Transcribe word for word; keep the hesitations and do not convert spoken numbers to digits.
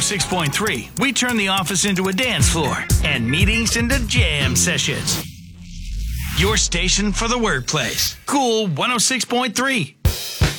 six point three, we turn the office into a dance floor and meetings into jam sessions. Your station for the workplace. Cool one oh six point three.